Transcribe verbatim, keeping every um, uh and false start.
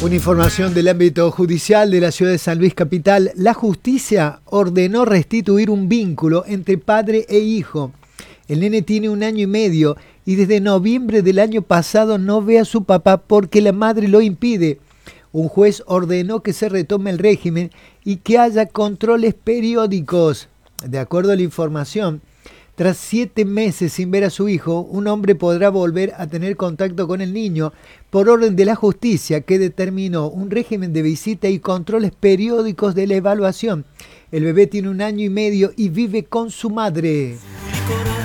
Una información del ámbito judicial de la ciudad de San Luis Capital. La justicia ordenó restituir un vínculo entre padre e hijo. El nene tiene un año y medio y desde noviembre del año pasado no ve a su papá porque la madre lo impide. Un juez ordenó que se retome el régimen y que haya controles periódicos. De acuerdo a la información, tras siete meses sin ver a su hijo, un hombre podrá volver a tener contacto con el niño por orden de la justicia, que determinó un régimen de visita y controles periódicos de la evaluación. El bebé tiene un año y medio y vive con su madre.